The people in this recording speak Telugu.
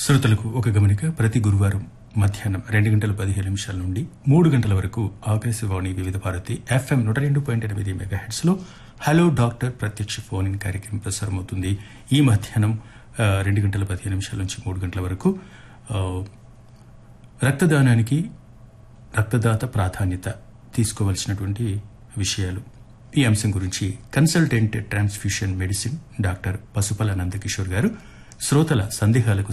శ్రోతలకు ఒక గమనిక. ప్రతి గురువారం మధ్యాహ్నం 2:15 నుండి 3 గంటల వరకు ఆకాశవాణి వివిధ భారతి FM 102.8 మెగాహెర్ట్జ్ లో హలో డాక్టర్ ప్రత్యక్ష ఫోన్ ఇన్ కార్యక్రమం ప్రసారమవుతుంది. ఈ మధ్యాహ్నం 2:15 నుంచి 3 గంటల వరకు రక్తదానానికి రక్తదాత ప్రాధాన్యత తీసుకోవలసినటువంటి విషయాలు, ఈ అంశం గురించి consultant transfusion medicine doctor Pasupala Nandakishore గారు శ్రోతల సందేహాలకు